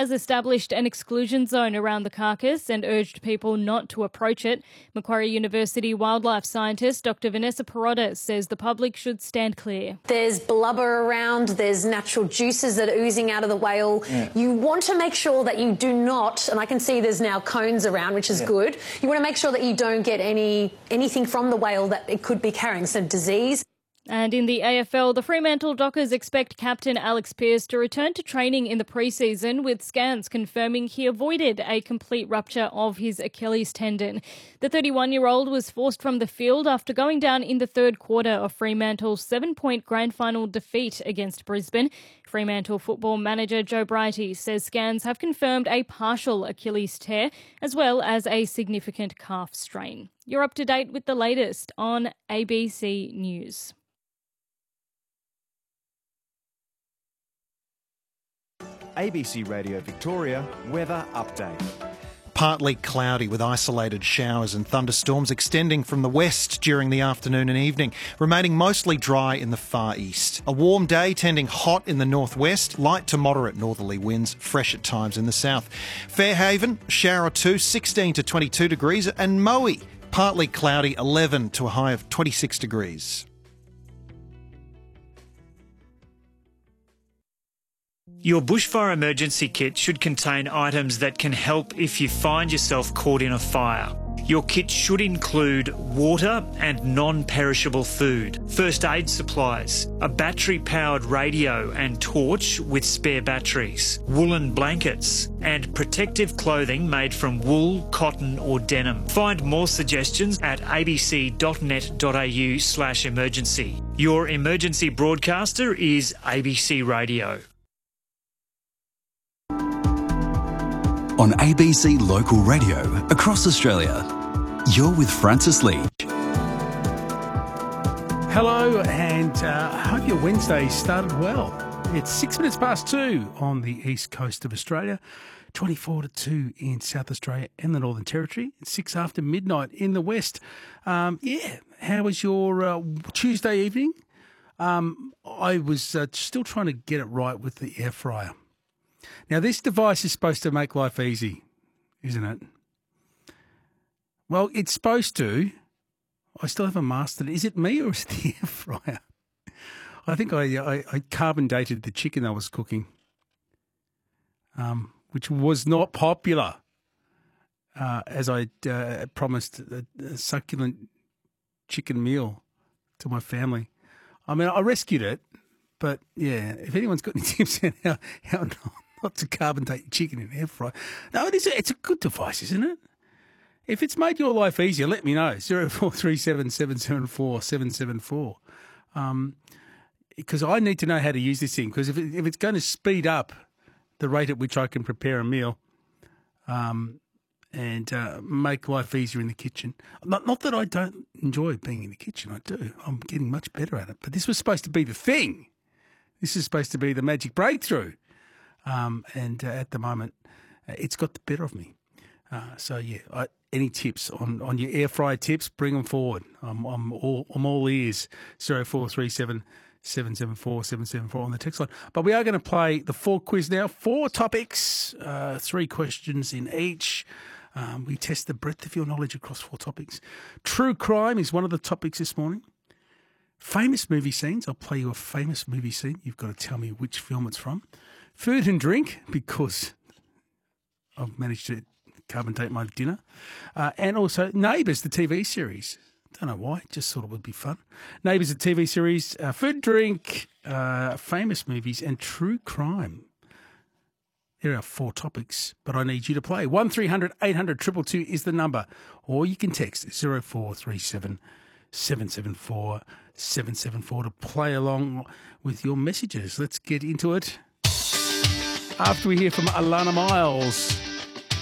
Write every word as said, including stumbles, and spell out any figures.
has established an exclusion zone around the carcass and urged people not to approach it. Macquarie University wildlife scientist Doctor Vanessa Perotta says the public should stand clear. There's blubber around, there's natural juices that are oozing out of the whale. Yeah. You want to make sure that you do not, and I can see there's now cones around, which is yeah. good. You want to make sure that you don't get any anything from the whale that it could be carrying, some disease. And in the A F L, the Fremantle Dockers expect captain Alex Pearce to return to training in the pre-season, with scans confirming he avoided a complete rupture of his Achilles tendon. The thirty-one-year-old was forced from the field after going down in the third quarter of Fremantle's seven-point grand final defeat against Brisbane. Fremantle football manager Joe Brighty says scans have confirmed a partial Achilles tear as well as a significant calf strain. You're up to date with the latest on A B C News. A B C Radio Victoria weather update. Partly cloudy with isolated showers and thunderstorms extending from the west during the afternoon and evening, remaining mostly dry in the far east. A warm day tending hot in the northwest, light to moderate northerly winds, fresh at times in the south. Fairhaven, shower or two, sixteen to twenty-two degrees, and Moe, partly cloudy, eleven to a high of twenty-six degrees. Your bushfire emergency kit should contain items that can help if you find yourself caught in a fire. Your kit should include water and non-perishable food, first aid supplies, a battery-powered radio and torch with spare batteries, woolen blankets, and protective clothing made from wool, cotton or denim. Find more suggestions at abc.net.au slash emergency. Your emergency broadcaster is A B C Radio. On A B C Local Radio across Australia, you're with Francis Leach. Hello, and uh, I hope your Wednesday started well. It's six minutes past two on the east coast of Australia, twenty-four to two in South Australia and the Northern Territory, six after midnight in the west. Um, yeah, how was your uh, Tuesday evening? Um, I was uh, still trying to get it right with the air fryer. Now, this device is supposed to make life easy, isn't it? Well, it's supposed to. I still haven't mastered it. Is it me or is it the air fryer? I think I, I, I carbon dated the chicken I was cooking, um, which was not popular, uh, as I uh, promised a, a succulent chicken meal to my family. I mean, I rescued it, but yeah, if anyone's got any tips on how, how not, not to carbon date chicken in air fryer. No, it is a, it's a good device, isn't it? If it's made your life easier, let me know. zero four three seven, seven seven four, seven seven four. Um, because I need to know how to use this thing. Because if, it, if it's going to speed up the rate at which I can prepare a meal um, and uh, make life easier in the kitchen. Not, not that I don't enjoy being in the kitchen. I do. I'm getting much better at it. But this was supposed to be the thing. This is supposed to be the magic breakthrough. Um, and uh, at the moment, uh, it's got the better of me. Uh, so, yeah, I, any tips on, on your air fryer tips, bring them forward. I'm, I'm, all, I'm all ears. zero four three seven, seven seven four, seven seven four on the text line. But we are going to play the four quiz now. Four topics, uh, three questions in each. Um, we test the breadth of your knowledge across four topics. True crime is one of the topics this morning. Famous movie scenes. I'll play you a famous movie scene. You've got to tell me which film it's from. Food and drink, because I've managed to carbon date my dinner. Uh, and also Neighbours, the T V series. Don't know why, just thought it would be fun. Neighbours, the T V series, uh, food, drink, uh, famous movies, and true crime. There are four topics, but I need you to play. one three hundred eight hundred two two two is the number. Or you can text zero four three seven, seven seven four, seven seven four to play along with your messages. Let's get into it. After we hear from Alana Miles.